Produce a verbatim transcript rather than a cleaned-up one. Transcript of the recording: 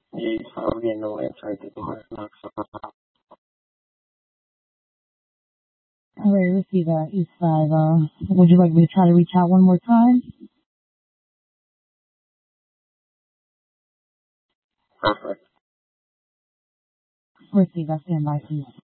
Yes, I'll be in the way. Try to do it. All right, receive that. East five. Uh, would you like me to try to reach out one more time? Perfect. Receive that. Stand by, please.